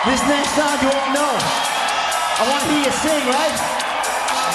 This next song you all know. I want to hear you sing, right?